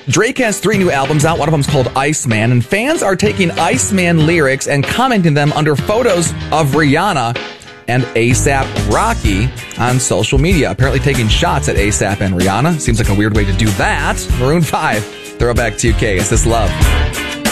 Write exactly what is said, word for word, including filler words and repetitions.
Drake has three new albums out. One of them's called Iceman, and fans are taking Iceman lyrics and commenting them under photos of Rihanna and A$AP Rocky on social media. Apparently taking shots at A$AP and Rihanna. Seems like a weird way to do that. Maroon five, Throwback two K. Is this love?